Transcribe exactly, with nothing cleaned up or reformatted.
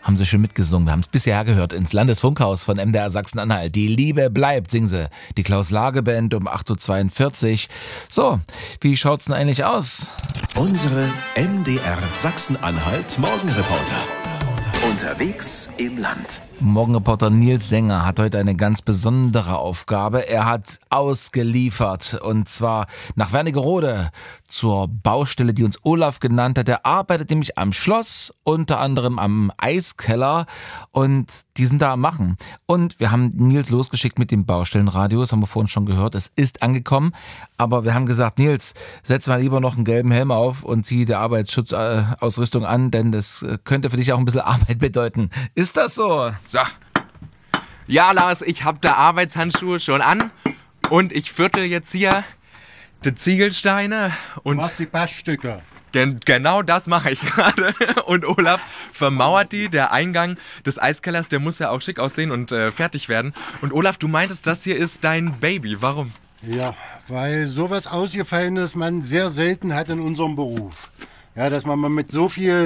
Haben sie schon mitgesungen. Wir haben es bisher gehört ins Landesfunkhaus von M D R Sachsen-Anhalt. Die Liebe bleibt, singen sie. Die Klaus-Lage-Band um acht Uhr zweiundvierzig. So, wie schaut's denn eigentlich aus? Unsere M D R Sachsen-Anhalt Morgenreporter. Unterwegs im Land. Morgenreporter Nils Sänger hat heute eine ganz besondere Aufgabe. Er hat ausgeliefert und zwar nach Wernigerode zur Baustelle, die uns Olaf genannt hat. Er arbeitet nämlich am Schloss, unter anderem am Eiskeller und die sind da am Machen. Und wir haben Nils losgeschickt mit dem Baustellenradio, das haben wir vorhin schon gehört. Es ist angekommen, aber wir haben gesagt, Nils, setz mal lieber noch einen gelben Helm auf und zieh die Arbeitsschutzausrüstung an, denn das könnte für dich auch ein bisschen Arbeit bedeuten. Ist das so? So. Ja, Lars, ich hab da Arbeitshandschuhe schon an und ich viertel jetzt hier die Ziegelsteine und... Was die Bassstücke? Gen- genau das mache ich gerade. Und Olaf vermauert die. Der Eingang des Eiskellers, der muss ja auch schick aussehen und äh, fertig werden. Und Olaf, du meintest, das hier ist dein Baby. Warum? Ja, weil sowas Ausgefallenes man sehr selten hat in unserem Beruf. Ja, dass man mal mit so viel